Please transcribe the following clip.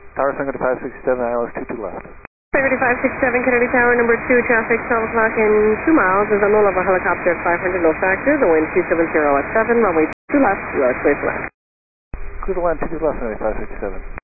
Tower Single to 567, ILS 22 left. Integrity 567, Kennedy Tower, number 2, traffic 12 o'clock in 2 miles is on the level helicopter at 500, no factor, the wind 270 at 7, runway 2 left, you are clear to land. Clear to land 22 left, 567.